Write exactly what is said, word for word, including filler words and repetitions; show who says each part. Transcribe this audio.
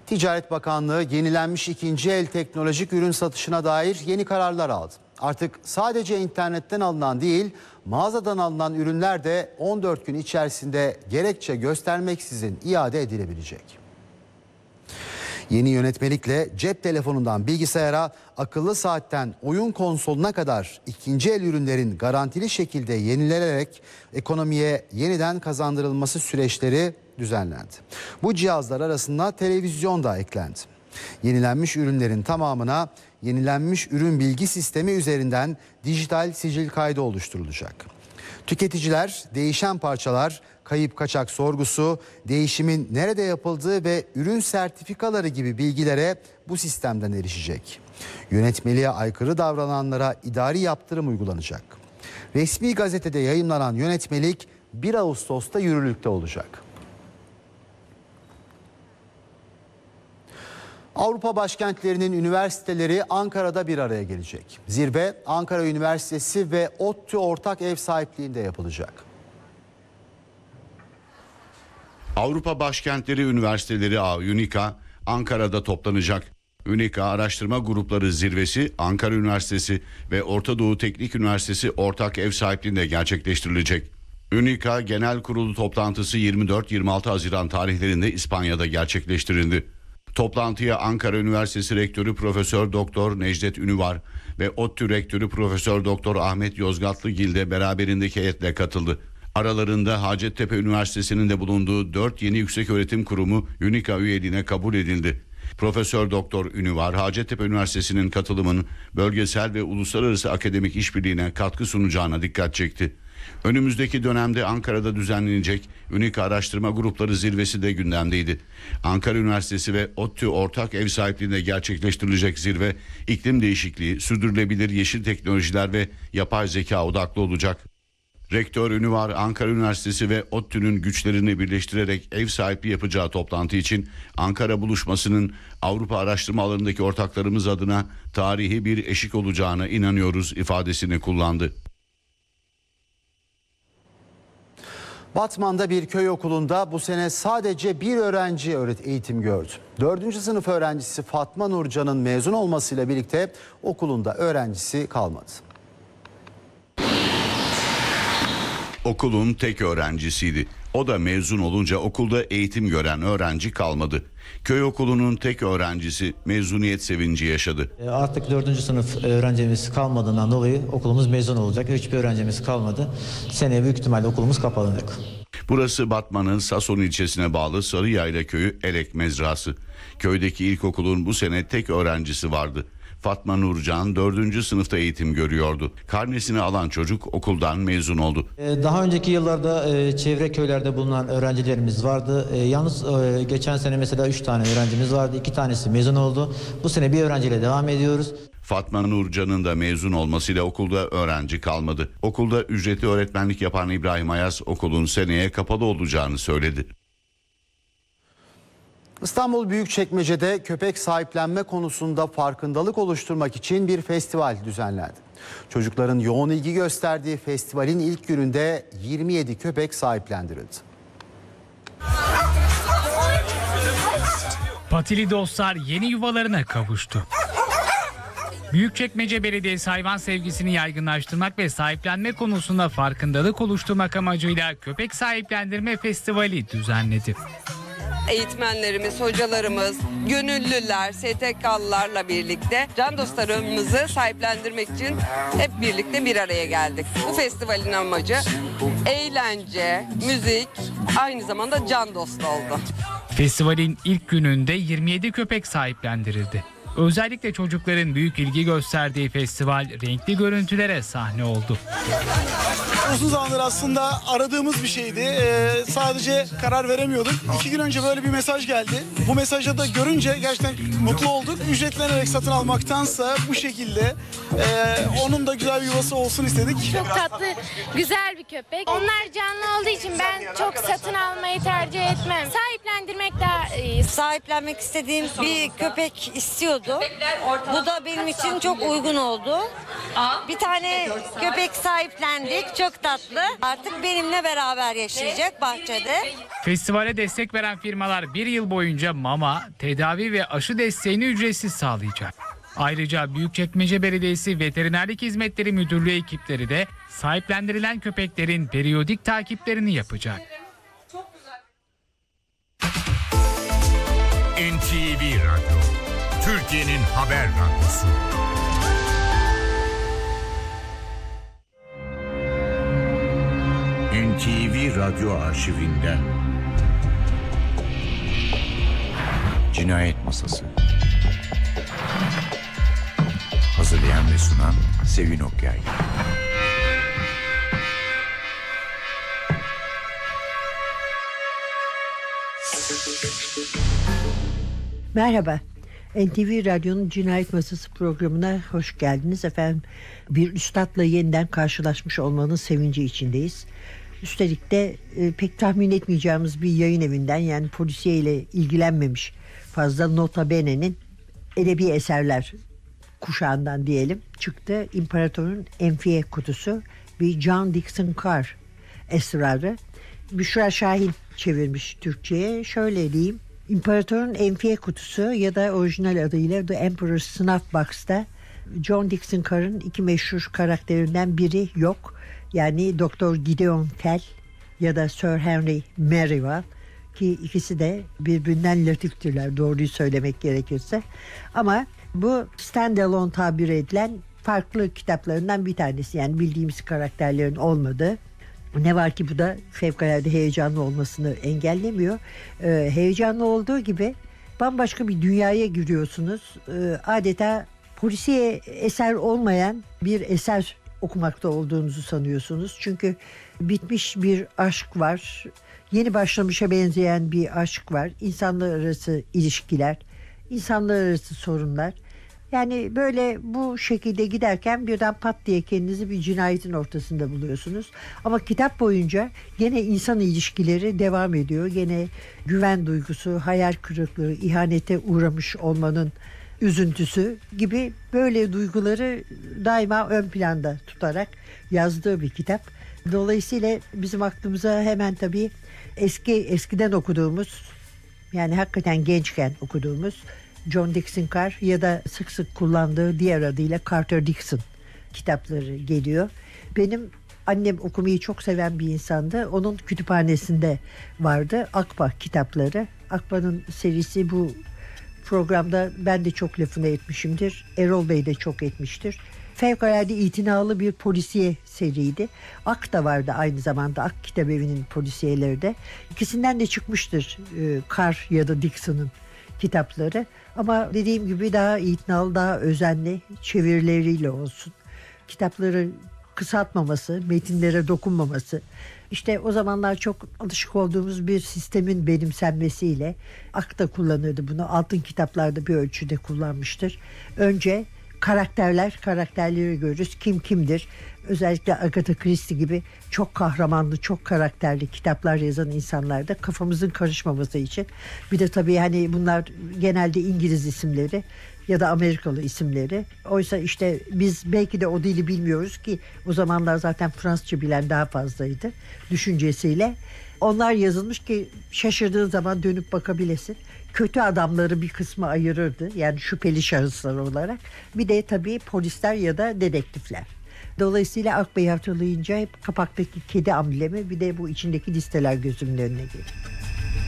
Speaker 1: Ticaret Bakanlığı yenilenmiş ikinci el teknolojik ürün satışına dair yeni kararlar aldı. Artık sadece internetten alınan değil, mağazadan alınan ürünler de on dört gün içerisinde gerekçe göstermeksizin iade edilebilecek. Yeni yönetmelikle cep telefonundan bilgisayara, akıllı saatten oyun konsoluna kadar ikinci el ürünlerin garantili şekilde yenilenerek ekonomiye yeniden kazandırılması süreçleri düzenlendi. Bu cihazlar arasında televizyon da eklendi. Yenilenmiş ürünlerin tamamına yenilenmiş ürün bilgi sistemi üzerinden dijital sicil kaydı oluşturulacak. Tüketiciler değişen parçalar, kayıp kaçak sorgusu, değişimin nerede yapıldığı ve ürün sertifikaları gibi bilgilere bu sistemden erişecek. Yönetmeliğe aykırı davrananlara idari yaptırım uygulanacak. Resmi gazetede yayımlanan yönetmelik bir Ağustos'ta yürürlükte olacak. Avrupa başkentlerinin üniversiteleri Ankara'da bir araya gelecek. Zirve Ankara Üniversitesi ve ODTÜ ortak ev sahipliğinde yapılacak.
Speaker 2: Avrupa Başkentleri Üniversiteleri ağı UNIKA Ankara'da toplanacak. UNIKA Araştırma Grupları Zirvesi Ankara Üniversitesi ve Orta Doğu Teknik Üniversitesi ortak ev sahipliğinde gerçekleştirilecek. UNIKA Genel Kurulu toplantısı yirmi dört yirmi altı Haziran tarihlerinde İspanya'da gerçekleştirildi. Toplantıya Ankara Üniversitesi Rektörü Profesör Doktor Necdet Ünüvar ve ODTÜ Rektörü Profesör Doktor Ahmet Yozgatlıgil de beraberindeki heyetle katıldı. Aralarında Hacettepe Üniversitesi'nin de bulunduğu dört yeni yükseköğretim kurumu UNIKA üyeliğine kabul edildi. Profesör Doktor Ünüvar, Hacettepe Üniversitesi'nin katılımının bölgesel ve uluslararası akademik işbirliğine katkı sunacağına dikkat çekti. Önümüzdeki dönemde Ankara'da düzenlenecek UNIKA Araştırma Grupları Zirvesi de gündemdeydi. Ankara Üniversitesi ve ODTÜ ortak ev sahipliğinde gerçekleştirilecek zirve, iklim değişikliği, sürdürülebilir yeşil teknolojiler ve yapay zeka odaklı olacak. Rektör Ünüvar, Ankara Üniversitesi ve ODTÜ'nün güçlerini birleştirerek ev sahipliği yapacağı toplantı için Ankara buluşmasının Avrupa araştırma alanındaki ortaklarımız adına tarihi bir eşik olacağına inanıyoruz ifadesini kullandı.
Speaker 1: Batman'da bir köy okulunda bu sene sadece bir öğrenci eğitim gördü. Dördüncü sınıf öğrencisi Fatma Nurcan'ın mezun olmasıyla birlikte okulunda öğrencisi kalmadı.
Speaker 2: Okulun tek öğrencisiydi. O da mezun olunca okulda eğitim gören öğrenci kalmadı. Köy okulunun tek öğrencisi mezuniyet sevinci yaşadı.
Speaker 3: Artık dördüncü sınıf öğrencimiz kalmadığından dolayı okulumuz mezun olacak. Hiçbir öğrencimiz kalmadı. Seneye büyük ihtimalle okulumuz kapanacak.
Speaker 2: Burası Batman'ın Sason ilçesine bağlı Sarıyayla köyü Erek Mezrası. Köydeki ilkokulun bu sene tek öğrencisi vardı. Fatma Nurcan dördüncü sınıfta eğitim görüyordu. Karnesini alan çocuk okuldan mezun oldu.
Speaker 3: Daha önceki yıllarda çevre köylerde bulunan öğrencilerimiz vardı. Yalnız geçen sene mesela üç tane öğrencimiz vardı. iki tanesi mezun oldu. Bu sene bir öğrenciyle devam ediyoruz.
Speaker 2: Fatma Nurcan'ın da mezun olmasıyla okulda öğrenci kalmadı. Okulda ücretli öğretmenlik yapan İbrahim Ayaz okulun seneye kapalı olacağını söyledi.
Speaker 1: İstanbul Büyükçekmece'de köpek sahiplenme konusunda farkındalık oluşturmak için bir festival düzenlendi. Çocukların yoğun ilgi gösterdiği festivalin ilk gününde yirmi yedi köpek sahiplendirildi.
Speaker 4: Patili dostlar yeni yuvalarına kavuştu. Büyükçekmece Belediyesi hayvan sevgisini yaygınlaştırmak ve sahiplenme konusunda farkındalık oluşturmak amacıyla köpek sahiplendirme festivali düzenledi.
Speaker 5: Eğitmenlerimiz, hocalarımız, gönüllüler, S T K'lılarla birlikte can dostlarımızı sahiplendirmek için hep birlikte bir araya geldik. Bu festivalin amacı eğlence, müzik, aynı zamanda can dostu oldu.
Speaker 4: Festivalin ilk gününde yirmi yedi köpek sahiplendirildi. Özellikle çocukların büyük ilgi gösterdiği festival renkli görüntülere sahne oldu.
Speaker 6: Uzun zamandır aslında aradığımız bir şeydi. Ee, sadece karar veremiyorduk. İki gün önce böyle bir mesaj geldi. Bu mesajı da görünce gerçekten mutlu olduk. Ücretlenerek satın almaktansa bu şekilde e, onun da güzel bir yuvası olsun istedik.
Speaker 7: Çok tatlı, güzel bir köpek. Onlar canlı olduğu için ben çok satın almayı tercih etmem. Sahiplendirmek Genellikle e, sahiplenmek istediğim bir köpek istiyordu. Bu da benim için çok uygun oldu. Bir tane köpek sahiplendik. Çok tatlı. Artık benimle beraber yaşayacak bahçede.
Speaker 4: Festivale destek veren firmalar bir yıl boyunca mama, tedavi ve aşı desteğini ücretsiz sağlayacak. Ayrıca Büyükçekmece Belediyesi Veterinerlik Hizmetleri Müdürlüğü ekipleri de sahiplendirilen köpeklerin periyodik takiplerini yapacak.
Speaker 8: N T V Radyo, Türkiye'nin haber radyosu. N T V Radyo arşivinden Cinayet Masası. Hazırlayan ve sunan Sevin Okyay.
Speaker 9: Merhaba. N T V Radyo'nun Cinayet Masası programına hoş geldiniz efendim. Bir üstadla yeniden karşılaşmış olmanın sevinci içindeyiz. Üstelik de e, pek tahmin etmeyeceğimiz bir yayın evinden, yani polisiye ile ilgilenmemiş fazla Nota Bene'nin edebi eserler kuşağından diyelim çıktı. İmparatorun Enfiye Kutusu, bir John Dickson Carr esrarı. Büşra Şahin çevirmiş Türkçe'ye. Şöyle diyeyim. İmparatorun Enfiye Kutusu ya da orijinal adıyla The Emperor's Snuff Box'ta John Dickson Carr'ın iki meşhur karakterinden biri yok. Yani Doktor Gideon Tell ya da Sir Henry Merivale, ki ikisi de birbirinden latiftirler doğruyu söylemek gerekirse. Ama bu standalone tabir edilen farklı kitaplarından bir tanesi, yani bildiğimiz karakterlerin olmadığı. Ne var ki bu da fevkalade heyecanlı olmasını engellemiyor. Ee, heyecanlı olduğu gibi bambaşka bir dünyaya giriyorsunuz. Ee, adeta polisiye eser olmayan bir eser okumakta olduğunuzu sanıyorsunuz. Çünkü bitmiş bir aşk var. Yeni başlamışa benzeyen bir aşk var. İnsanlar arası ilişkiler, insanlar arası sorunlar. Yani böyle bu şekilde giderken birden pat diye kendinizi bir cinayetin ortasında buluyorsunuz. Ama kitap boyunca gene insan ilişkileri devam ediyor. Gene güven duygusu, hayal kırıklığı, ihanete uğramış olmanın üzüntüsü gibi böyle duyguları daima ön planda tutarak yazdığı bir kitap. Dolayısıyla bizim aklımıza hemen tabii eski eskiden okuduğumuz, yani hakikaten gençken okuduğumuz John Dickson Carr ya da sık sık kullandığı diğer adıyla Carter Dickson kitapları geliyor. Benim annem okumayı çok seven bir insandı. Onun kütüphanesinde vardı Akba kitapları. Akba'nın serisi, bu programda ben de çok lafını etmişimdir. Erol Bey de çok etmiştir. Fevkalade itinalı bir polisiye seriydi. Ak da vardı aynı zamanda, Ak Kitabevi'nin polisiyeleri de. İkisinden de çıkmıştır e, Carr ya da Dickson'ın kitapları. Ama dediğim gibi daha itinalı, daha özenli çevirileriyle olsun. Kitapları kısaltmaması, metinlere dokunmaması. İşte o zamanlar çok alışık olduğumuz bir sistemin benimsenmesiyle Ak da kullanırdı bunu. Altın kitaplarda bir ölçüde kullanmıştır. Önce karakterler, karakterleri görürüz. Kim kimdir? Özellikle Agatha Christie gibi çok kahramanlı, çok karakterli kitaplar yazan insanlar da kafamızın karışmaması için. Bir de tabii hani bunlar genelde İngiliz isimleri ya da Amerikalı isimleri. Oysa işte biz belki de o dili bilmiyoruz ki o zamanlar zaten Fransızca bilen daha fazlaydı düşüncesiyle. Onlar yazılmış ki şaşırdığın zaman dönüp bakabilesin. Kötü adamları bir kısmı ayırırdı, yani şüpheli şahıslar olarak. Bir de tabii polisler ya da dedektifler. Dolayısıyla Akbey'i hatırlayınca hep kapaktaki kedi amblemi, bir de bu içindeki listeler gözümün önüne geliyor.